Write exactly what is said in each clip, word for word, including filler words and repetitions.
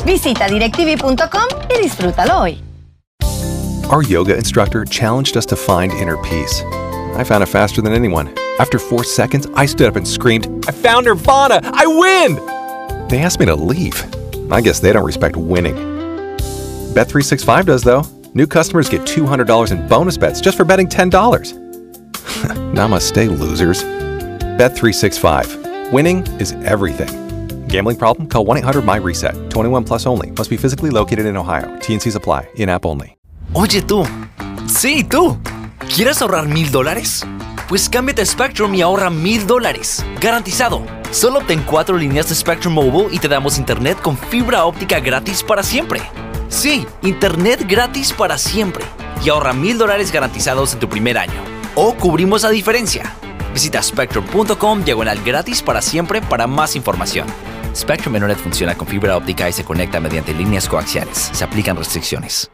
Visita directv punto com y disfrútalo hoy. Our yoga instructor challenged us to find inner peace. I found it faster than anyone. After four seconds, I stood up and screamed, "I found Nirvana! I win!" They asked me to leave. I guess they don't respect winning. Bet three sixty-five does, though. New customers get two hundred dollars in bonus bets just for betting ten dollars. Namaste, losers. Bet three sixty-five. Winning is everything. Gambling problem? Call one eight hundred my reset. twenty-one plus only. Must be physically located in Ohio. T and C's apply. In-app only. Oye tú. Sí, tú. ¿Quieres ahorrar mil dólares? Pues cámbiate a Spectrum y ahorra mil dólares. Garantizado. Solo obtén cuatro líneas de Spectrum Mobile y te damos internet con fibra óptica gratis para siempre. Sí, internet gratis para siempre. Y ahorra mil dólares garantizados en tu primer año. O cubrimos la diferencia. Visita spectrum punto com diagonal gratis para siempre para más información. Spectrum Internet funciona con fibra óptica y se conecta mediante líneas coaxiales. Se aplican restricciones.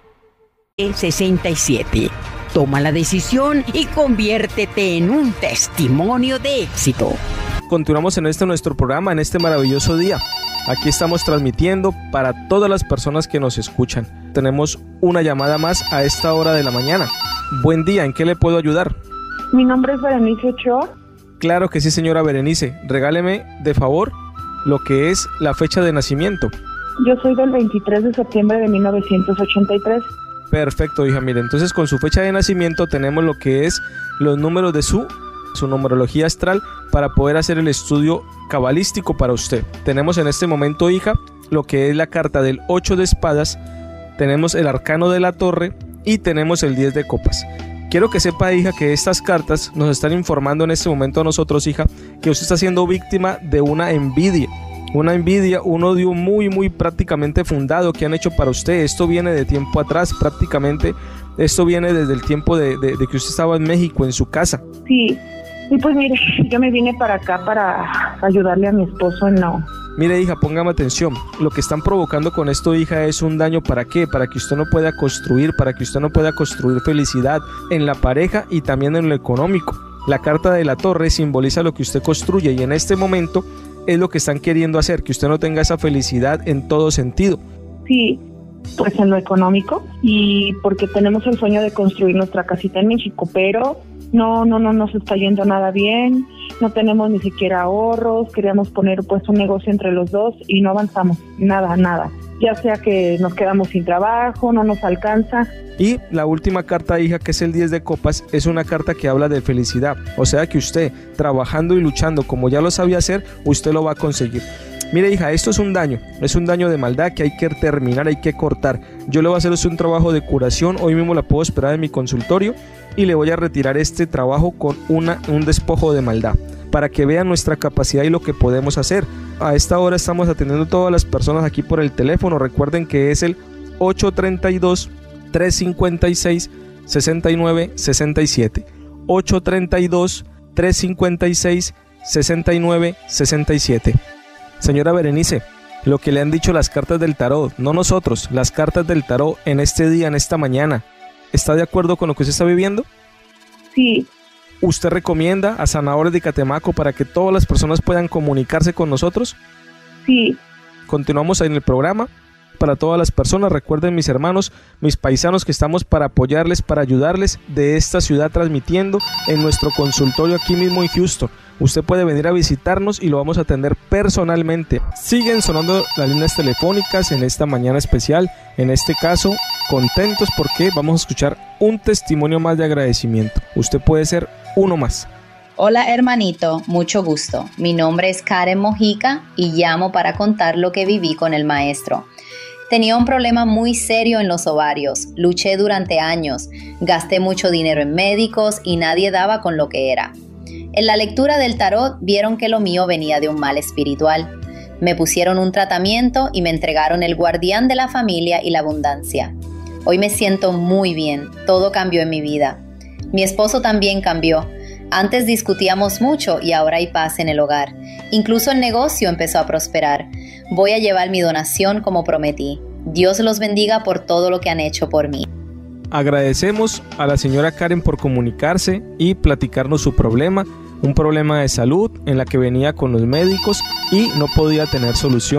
sesenta y siete. Toma la decisión y conviértete en un testimonio de éxito. Continuamos en este nuestro programa, en este maravilloso día. Aquí estamos transmitiendo para todas las personas que nos escuchan. Tenemos una llamada más a esta hora de la mañana. Buen día, ¿en qué le puedo ayudar? Mi nombre es Berenice Ochoa. Claro que sí, señora Berenice. Regáleme, de favor, lo que es la fecha de nacimiento. Yo soy del veintitrés de septiembre de mil novecientos ochenta y tres. Perfecto, hija. Mire, entonces con su fecha de nacimiento tenemos lo que es los números de su, su numerología astral para poder hacer el estudio cabalístico para usted. Tenemos en este momento, hija, lo que es la carta del ocho de espadas, tenemos el arcano de la torre y tenemos el diez de copas. Quiero que sepa, hija, que estas cartas nos están informando en este momento a nosotros, hija, que usted está siendo víctima de una envidia. Una envidia, un odio muy, muy prácticamente fundado que han hecho para usted. Esto viene de tiempo atrás, prácticamente. Esto viene desde el tiempo de, de, de que usted estaba en México, en su casa. Sí, y pues mire, yo me vine para acá para ayudarle a mi esposo en no. Mire, hija, póngame atención. Lo que están provocando con esto, hija, es un daño. ¿Para qué? Para que usted no pueda construir, para que usted no pueda construir felicidad en la pareja y también en lo económico. La carta de la torre simboliza lo que usted construye y en este momento es lo que están queriendo hacer, que usted no tenga esa felicidad en todo sentido. Sí, pues en lo económico y porque tenemos el sueño de construir nuestra casita en México, pero no, no, no nos está yendo nada bien, no tenemos ni siquiera ahorros, queríamos poner pues un negocio entre los dos y no avanzamos, nada, nada. Ya sea que nos quedamos sin trabajo, no nos alcanza. Y la última carta, hija, que es el diez de copas, es una carta que habla de felicidad. O sea que usted, trabajando y luchando como ya lo sabía hacer, usted lo va a conseguir. Mire, hija, esto es un daño, es un daño de maldad que hay que terminar, hay que cortar. Yo le voy a hacer un trabajo de curación, hoy mismo la puedo esperar en mi consultorio y le voy a retirar este trabajo con una, un despojo de maldad, para que vean nuestra capacidad y lo que podemos hacer. A esta hora estamos atendiendo a todas las personas aquí por el teléfono. Recuerden que es el ocho tres dos, tres cinco seis, seis nueve seis siete. ocho tres dos, tres cinco seis, seis nueve seis siete. Señora Berenice, lo que le han dicho las cartas del tarot, no nosotros, las cartas del tarot en este día, en esta mañana, ¿está de acuerdo con lo que usted está viviendo? Sí. ¿Usted recomienda a Sanadores de Catemaco para que todas las personas puedan comunicarse con nosotros? Sí. Continuamos en el programa. Para todas las personas, recuerden, mis hermanos, mis paisanos, que estamos para apoyarles, para ayudarles de esta ciudad, transmitiendo en nuestro consultorio aquí mismo en Houston. Usted puede venir a visitarnos y lo vamos a atender personalmente. Siguen sonando las líneas telefónicas en esta mañana especial. En este caso, contentos porque vamos a escuchar un testimonio más de agradecimiento. Usted puede ser uno más. Hola hermanito, mucho gusto. Mi nombre es Karen Mojica y llamo para contar lo que viví con el maestro. Tenía un problema muy serio en los ovarios, luché durante años, gasté mucho dinero en médicos y nadie daba con lo que era. En la lectura del tarot vieron que lo mío venía de un mal espiritual. Me pusieron un tratamiento y me entregaron el guardián de la familia y la abundancia. Hoy me siento muy bien, todo cambió en mi vida. Mi esposo también cambió. Antes discutíamos mucho y ahora hay paz en el hogar. Incluso el negocio empezó a prosperar. Voy a llevar mi donación como prometí. Dios los bendiga por todo lo que han hecho por mí. Agradecemos a la señora Karen por comunicarse y platicarnos su problema, un problema de salud en la que venía con los médicos y no podía tener solución.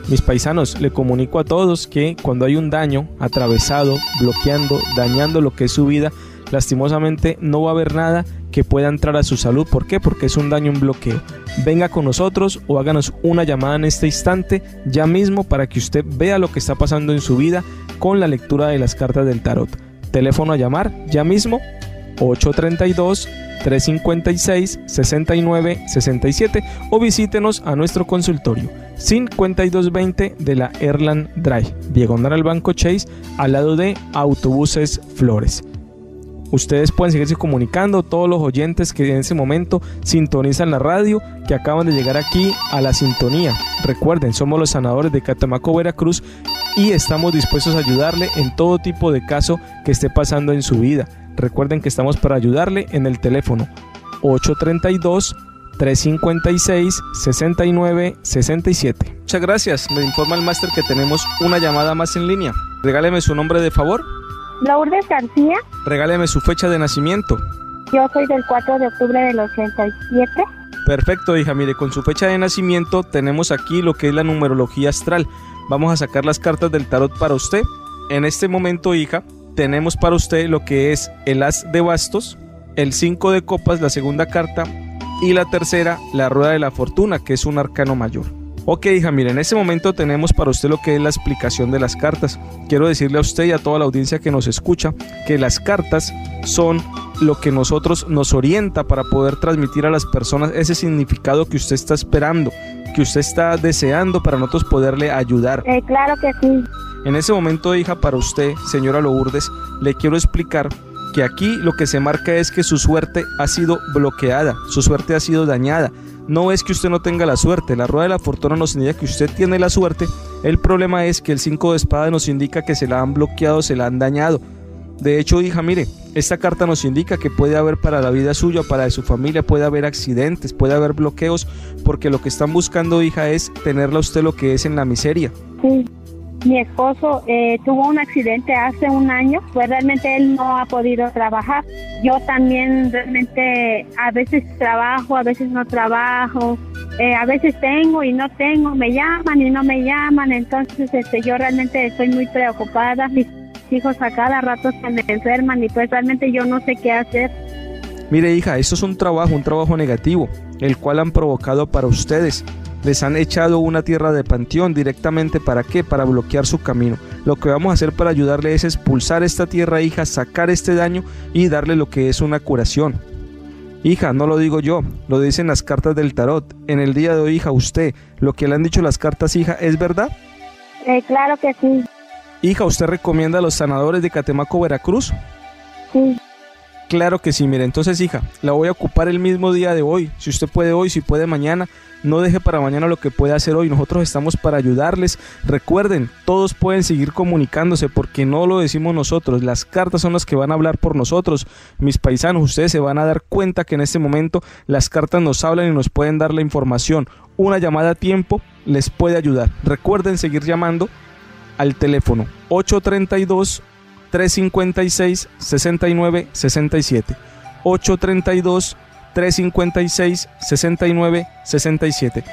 Mis paisanos, le comunico a todos que cuando hay un daño atravesado, bloqueando, dañando lo que es su vida, lastimosamente no va a haber nada que pueda entrar a su salud. ¿Por qué? Porque es un daño, un bloqueo. Venga con nosotros o háganos una llamada en este instante, ya mismo, para que usted vea lo que está pasando en su vida con la lectura de las cartas del tarot. Teléfono a llamar ya mismo, ocho tres dos, tres cinco seis, seis nueve seis siete, o visítenos a nuestro consultorio cincuenta y dos veinte de la Erland Drive, diagonal al Banco Chase, al lado de Autobuses Flores. Ustedes pueden seguirse comunicando, todos los oyentes que en ese momento sintonizan la radio, que acaban de llegar aquí a la sintonía. Recuerden, somos los sanadores de Catemaco, Veracruz, y estamos dispuestos a ayudarle en todo tipo de caso que esté pasando en su vida. Recuerden que estamos para ayudarle en el teléfono ocho tres dos, tres cinco seis, seis nueve seis siete. Muchas gracias, me informa el máster que tenemos una llamada más en línea. Regáleme su nombre de favor. Lourdes García. Regáleme su fecha de nacimiento. Yo soy del cuatro de octubre del ochenta y siete. Perfecto, hija, mire, con su fecha de nacimiento tenemos aquí lo que es la numerología astral. Vamos a sacar las cartas del tarot para usted. En este momento, hija, tenemos para usted lo que es el as de bastos, el cinco de copas, la segunda carta, y la tercera, la rueda de la fortuna, que es un arcano mayor. Ok, hija, mire, en este momento tenemos para usted lo que es la explicación de las cartas. Quiero decirle a usted y a toda la audiencia que nos escucha que las cartas son lo que nosotros nos orienta para poder transmitir a las personas ese significado que usted está esperando, que usted está deseando, para nosotros poderle ayudar. Eh, claro que sí. En ese momento, hija, para usted, señora Lourdes, le quiero explicar que aquí lo que se marca es que su suerte ha sido bloqueada, su suerte ha sido dañada. No es que usted no tenga la suerte, la rueda de la fortuna nos indica que usted tiene la suerte. El problema es que el cinco de espadas nos indica que se la han bloqueado, se la han dañado. De hecho, hija, mire, esta carta nos indica que puede haber para la vida suya, para de su familia, puede haber accidentes, puede haber bloqueos, porque lo que están buscando, hija, es tenerla usted lo que es en la miseria. Sí. Mi esposo eh, tuvo un accidente hace un año, pues realmente él no ha podido trabajar. Yo también realmente a veces trabajo, a veces no trabajo, eh, a veces tengo y no tengo, me llaman y no me llaman, entonces este, yo realmente estoy muy preocupada. Mis hijos a cada rato se me enferman y pues realmente yo no sé qué hacer. Mire, hija, esto es un trabajo, un trabajo negativo, el cual han provocado para ustedes. Les han echado una tierra de panteón directamente. ¿Para qué? Para bloquear su camino. Lo que vamos a hacer para ayudarle es expulsar esta tierra, hija, sacar este daño y darle lo que es una curación. Hija, no lo digo yo, lo dicen las cartas del tarot. En el día de hoy, hija, usted, lo que le han dicho las cartas, hija, ¿es verdad? Eh, claro que sí. Hija, ¿usted recomienda a los sanadores de Catemaco, Veracruz? Sí. Claro que sí, mire, entonces, hija, la voy a ocupar el mismo día de hoy. Si usted puede hoy, si puede mañana, no deje para mañana lo que puede hacer hoy. Nosotros estamos para ayudarles. Recuerden, todos pueden seguir comunicándose porque no lo decimos nosotros. Las cartas son las que van a hablar por nosotros. Mis paisanos, ustedes se van a dar cuenta que en este momento las cartas nos hablan y nos pueden dar la información. Una llamada a tiempo les puede ayudar. Recuerden seguir llamando al teléfono ocho tres dos, tres cinco seis, seis nueve seis siete. ocho tres dos, tres cinco seis, seis nueve seis siete.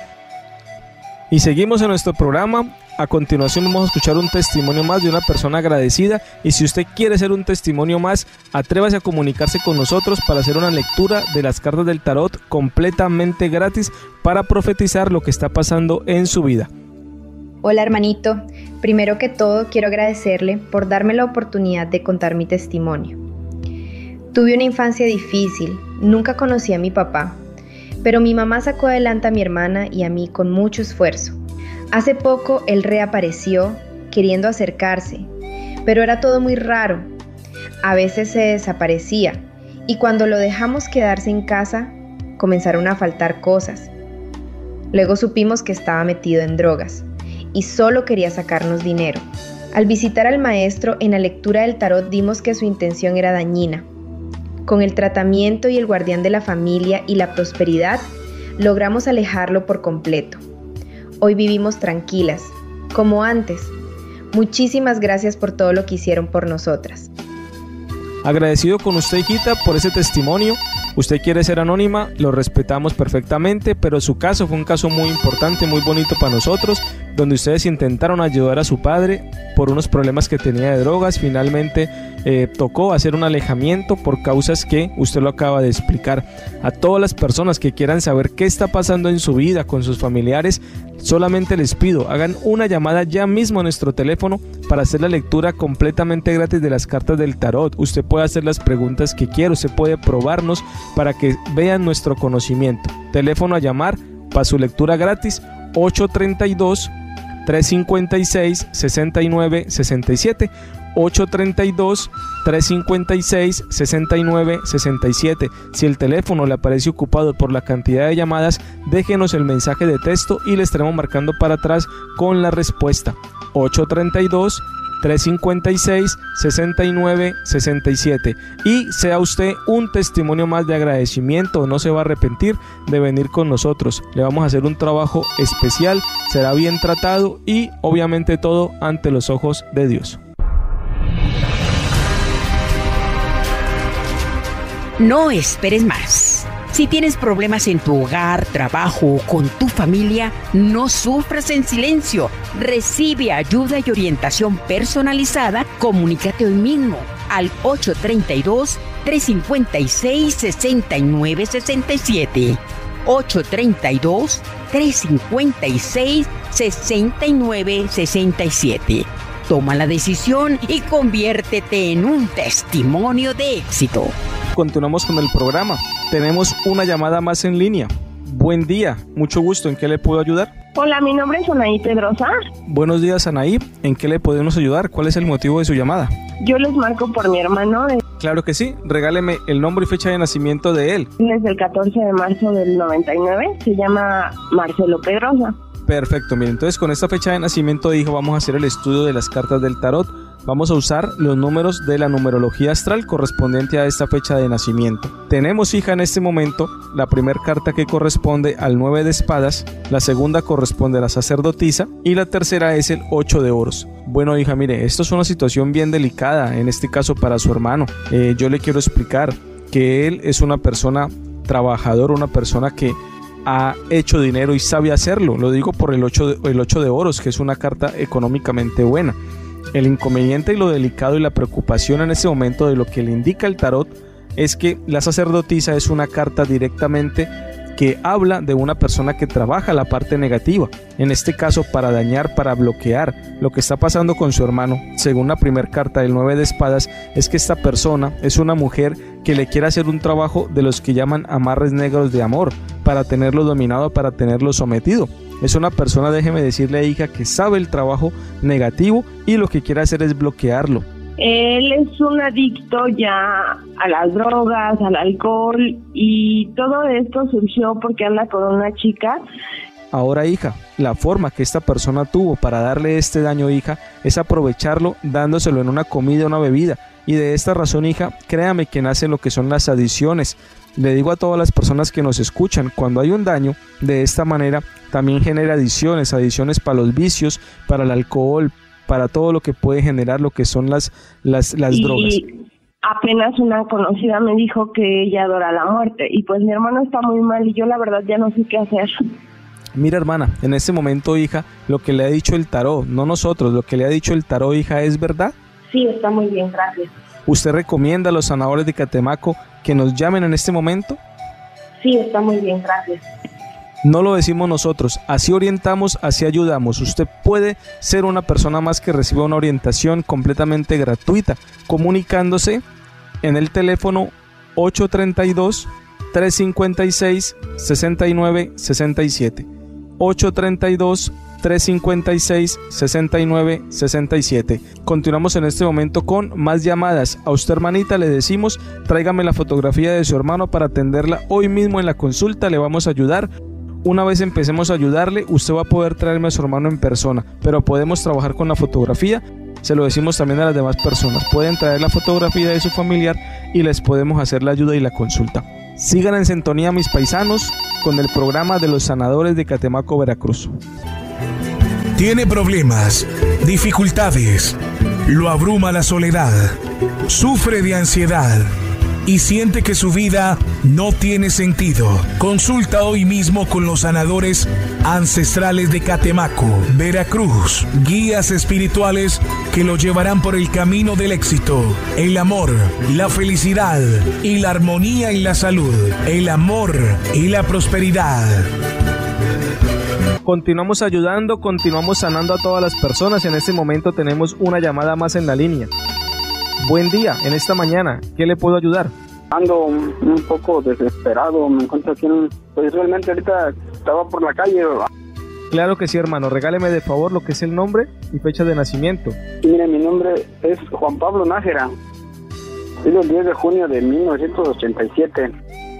Y seguimos en nuestro programa. A continuación vamos a escuchar un testimonio más de una persona agradecida, y si usted quiere ser un testimonio más, atrévase a comunicarse con nosotros para hacer una lectura de las cartas del tarot completamente gratis para profetizar lo que está pasando en su vida. Hola hermanito, primero que todo quiero agradecerle por darme la oportunidad de contar mi testimonio. Tuve una infancia difícil, nunca conocí a mi papá, pero mi mamá sacó adelante a mi hermana y a mí con mucho esfuerzo. Hace poco él reapareció queriendo acercarse, pero era todo muy raro. A veces se desaparecía y cuando lo dejamos quedarse en casa, comenzaron a faltar cosas. Luego supimos que estaba metido en drogas y solo quería sacarnos dinero. Al visitar al maestro en la lectura del tarot dimos que su intención era dañina. Con el tratamiento y el guardián de la familia y la prosperidad, logramos alejarlo por completo. Hoy vivimos tranquilas, como antes. Muchísimas gracias por todo lo que hicieron por nosotras. Agradecido con usted, hijita, por ese testimonio. Usted quiere ser anónima, lo respetamos perfectamente, pero su caso fue un caso muy importante, muy bonito para nosotros, donde ustedes intentaron ayudar a su padre por unos problemas que tenía de drogas. Finalmente eh, tocó hacer un alejamiento por causas que usted lo acaba de explicar. A todas las personas que quieran saber qué está pasando en su vida con sus familiares, solamente les pido, hagan una llamada ya mismo a nuestro teléfono para hacer la lectura completamente gratis de las cartas del tarot. Usted puede hacer las preguntas que quiera, usted puede probarnos para que vean nuestro conocimiento. Teléfono a llamar para su lectura gratis: ocho tres dos, tres cinco seis, seis nueve seis siete, ocho tres dos, tres cinco seis, seis nueve seis siete. Si el teléfono le aparece ocupado por la cantidad de llamadas, déjenos el mensaje de texto y le estaremos marcando para atrás con la respuesta. ocho tres dos, tres cinco seis, seis nueve seis siete. Y sea usted un testimonio más de agradecimiento, no se va a arrepentir de venir con nosotros. Le vamos a hacer un trabajo especial, será bien tratado y obviamente todo ante los ojos de Dios. No esperes más. Si tienes problemas en tu hogar, trabajo o con tu familia, no sufras en silencio. Recibe ayuda y orientación personalizada. Comunícate hoy mismo al ocho tres dos, tres cinco seis, seis nueve seis siete. ocho tres dos, tres cinco seis, seis nueve seis siete. Toma la decisión y conviértete en un testimonio de éxito. Continuamos con el programa. Tenemos una llamada más en línea. Buen día, mucho gusto. ¿En qué le puedo ayudar? Hola, mi nombre es Anaí Pedrosa. Buenos días, Anaí. ¿En qué le podemos ayudar? ¿Cuál es el motivo de su llamada? Yo les marco por mi hermano. De... Claro que sí. Regáleme el nombre y fecha de nacimiento de él. Desde el catorce de marzo del noventa y nueve. Se llama Marcelo Pedrosa. Perfecto, miren, entonces con esta fecha de nacimiento, hijo, vamos a hacer el estudio de las cartas del tarot. Vamos a usar los números de la numerología astral correspondiente a esta fecha de nacimiento. Tenemos, hija, en este momento la primera carta que corresponde al nueve de espadas, la segunda corresponde a la sacerdotisa y la tercera es el ocho de oros. Bueno, hija, mire, esto es una situación bien delicada, en este caso para su hermano. Eh, yo le quiero explicar que él es una persona trabajadora, una persona que ha hecho dinero y sabe hacerlo. Lo digo por el ocho de, el ocho de oros, que es una carta económicamente buena. El inconveniente y lo delicado y la preocupación en ese momento de lo que le indica el tarot es que la sacerdotisa es una carta directamente que habla de una persona que trabaja la parte negativa, en este caso para dañar, para bloquear. Lo que está pasando con su hermano, según la primera carta del nueve de espadas, es que esta persona es una mujer que le quiere hacer un trabajo de los que llaman amarres negros de amor, para tenerlo dominado, para tenerlo sometido. Es una persona, déjeme decirle, hija, que sabe el trabajo negativo y lo que quiere hacer es bloquearlo. Él es un adicto ya a las drogas, al alcohol, y todo esto surgió porque anda con una chica. Ahora, hija, la forma que esta persona tuvo para darle este daño, hija, es aprovecharlo dándoselo en una comida, una bebida. Y de esta razón, hija, créame que nace lo que son las adicciones. Le digo a todas las personas que nos escuchan, cuando hay un daño de esta manera, también genera adicciones, adicciones para los vicios, para el alcohol, para todo lo que puede generar lo que son las, las, las y drogas. Apenas una conocida me dijo que ella adora la muerte, y pues mi hermano está muy mal y yo la verdad ya no sé qué hacer. Mira, hermana, en este momento, hija, lo que le ha dicho el tarot, no nosotros, lo que le ha dicho el tarot, hija, ¿es verdad? Sí, está muy bien, gracias. ¿Usted recomienda a los sanadores de Catemaco que nos llamen en este momento? Sí, está muy bien, gracias. No lo decimos nosotros, así orientamos, así ayudamos. Usted puede ser una persona más que reciba una orientación completamente gratuita, comunicándose en el teléfono ocho tres dos, tres cinco seis, seis nueve seis siete. ocho tres dos, tres cinco seis, seis nueve seis siete. Continuamos en este momento con más llamadas. A usted, hermanita, le decimos, tráigame la fotografía de su hermano para atenderla hoy mismo en la consulta, le vamos a ayudar. Una vez empecemos a ayudarle, usted va a poder traerme a su hermano en persona, pero podemos trabajar con la fotografía. Se lo decimos también a las demás personas, pueden traer la fotografía de su familiar y les podemos hacer la ayuda y la consulta. Sigan en sintonía, mis paisanos, con el programa de los sanadores de Catemaco, Veracruz. Tiene problemas, dificultades, lo abruma la soledad, sufre de ansiedad, y siente que su vida no tiene sentido. Consulta hoy mismo con los sanadores ancestrales de Catemaco, Veracruz, guías espirituales que lo llevarán por el camino del éxito, el amor, la felicidad y la armonía en la salud, el amor y la prosperidad. Continuamos ayudando, continuamos sanando a todas las personas. En este momento tenemos una llamada más en la línea. Buen día, en esta mañana, ¿qué le puedo ayudar? Ando un, un poco desesperado, me encuentro aquí en... Pues realmente ahorita estaba por la calle. Claro que sí, hermano, regáleme de favor lo que es el nombre y fecha de nacimiento. Sí, mire, mi nombre es Juan Pablo Nájera. Es el diez de junio de mil novecientos ochenta y siete.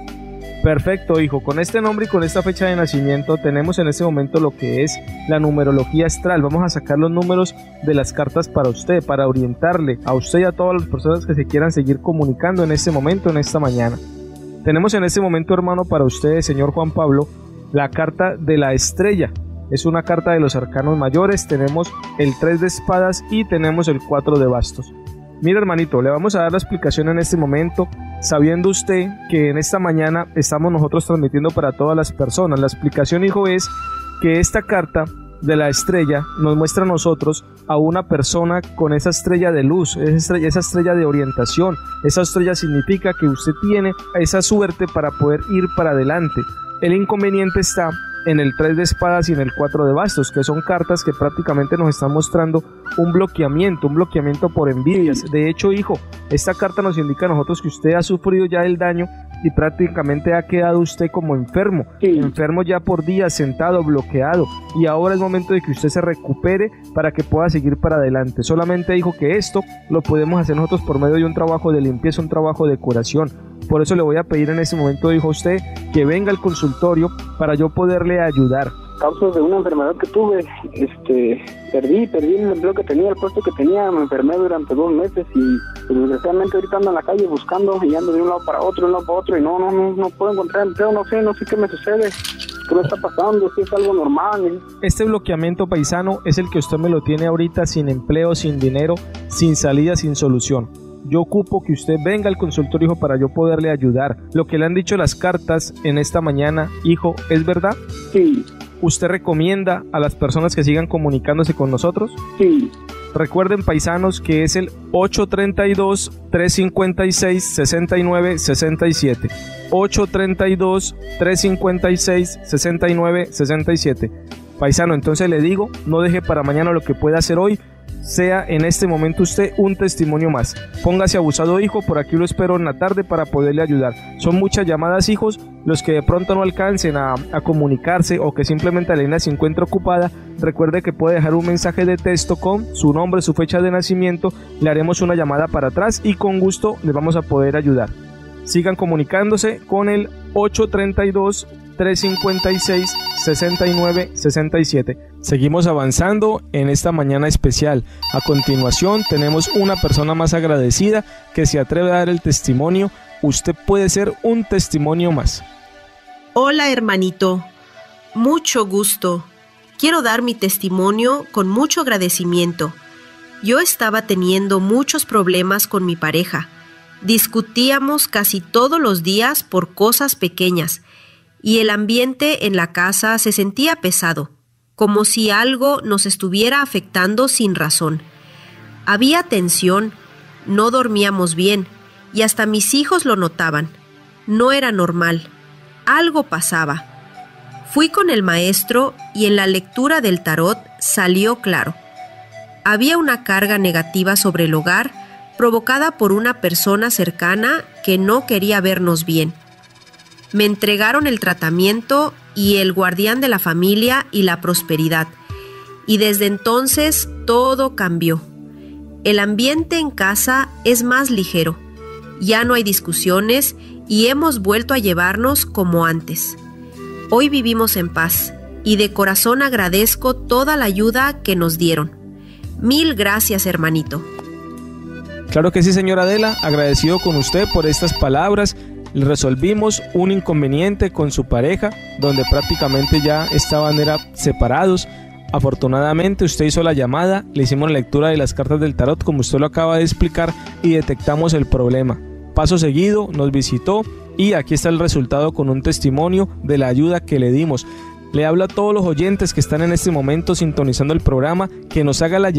Perfecto, hijo. Con este nombre y con esta fecha de nacimiento tenemos en este momento lo que es la numerología astral. Vamos a sacar los números de las cartas para usted, para orientarle a usted y a todas las personas que se quieran seguir comunicando en este momento, en esta mañana. Tenemos en este momento, hermano, para usted, señor Juan Pablo, la carta de la estrella. Es una carta de los arcanos mayores. Tenemos el tres de espadas y tenemos el cuatro de bastos. Mira, hermanito, le vamos a dar la explicación en este momento, sabiendo usted que en esta mañana estamos nosotros transmitiendo para todas las personas. La explicación, hijo, es que esta carta de la estrella nos muestra a nosotros a una persona con esa estrella de luz, esa estrella, esa estrella de orientación. Esa estrella significa que usted tiene esa suerte para poder ir para adelante. El inconveniente está en el tres de espadas y en el cuatro de bastos, que son cartas que prácticamente nos están mostrando un bloqueamiento, un bloqueamiento por envidias. De hecho, hijo, esta carta nos indica a nosotros que usted ha sufrido ya el daño y prácticamente ha quedado usted como enfermo, sí. enfermo ya por días, sentado, bloqueado, y ahora es momento de que usted se recupere para que pueda seguir para adelante. Solamente dijo que esto lo podemos hacer nosotros por medio de un trabajo de limpieza, un trabajo de curación. Por eso le voy a pedir en este momento, dijo usted, que venga al consultorio para yo poderle ayudar. Causas de una enfermedad que tuve, este, perdí, perdí el empleo que tenía, el puesto que tenía, me enfermé durante dos meses y pues, desgraciadamente ahorita ando en la calle buscando y ando de un lado para otro, de un lado para otro y no, no, no, no puedo encontrar empleo, no sé, no sé qué me sucede, qué me está pasando, si es algo normal. Este bloqueamiento, paisano, es el que usted me lo tiene ahorita sin empleo, sin dinero, sin salida, sin solución. Yo ocupo que usted venga al consultorio, hijo, para yo poderle ayudar. Lo que le han dicho las cartas en esta mañana, hijo, ¿es verdad? Sí. ¿Usted recomienda a las personas que sigan comunicándose con nosotros? Sí. Recuerden, paisanos, que es el ocho tres dos, tres cinco seis, seis nueve seis siete. ocho tres dos, tres cinco seis, seis nueve seis siete. Paisano, entonces le digo, no deje para mañana lo que pueda hacer hoy. Sea en este momento usted un testimonio más. Póngase abusado, hijo, por aquí lo espero en la tarde para poderle ayudar. Son muchas llamadas, hijos, los que de pronto no alcancen a, a comunicarse o que simplemente la línea se encuentra ocupada. Recuerde que puede dejar un mensaje de texto con su nombre, su fecha de nacimiento. Le haremos una llamada para atrás y con gusto les vamos a poder ayudar. Sigan comunicándose con el ocho tres dos, tres cinco seis, seis nueve seis siete. Seguimos avanzando en esta mañana especial. A continuación tenemos una persona más agradecida que se atreve a dar el testimonio. Usted puede ser un testimonio más. Hola, hermanito, mucho gusto. Quiero dar mi testimonio con mucho agradecimiento. Yo estaba teniendo muchos problemas con mi pareja. Discutíamos casi todos los días por cosas pequeñas y el ambiente en la casa se sentía pesado, como si algo nos estuviera afectando sin razón. Había tensión, no dormíamos bien y hasta mis hijos lo notaban. No era normal, algo pasaba. Fui con el maestro y en la lectura del tarot salió claro. Había una carga negativa sobre el hogar provocada por una persona cercana que no quería vernos bien. Me entregaron el tratamiento y el guardián de la familia y la prosperidad, y desde entonces todo cambió. El ambiente en casa es más ligero, ya no hay discusiones y hemos vuelto a llevarnos como antes. Hoy vivimos en paz y de corazón agradezco toda la ayuda que nos dieron. Mil gracias, hermanito. Claro que sí, señora Adela, agradecido con usted por estas palabras. Le resolvimos un inconveniente con su pareja, donde prácticamente ya estaban era, separados. Afortunadamente usted hizo la llamada, le hicimos la lectura de las cartas del tarot como usted lo acaba de explicar y detectamos el problema. paso seguido, nos visitó y aquí está el resultado con un testimonio de la ayuda que le dimos. Le hablo a todos los oyentes que están en este momento sintonizando el programa que nos haga la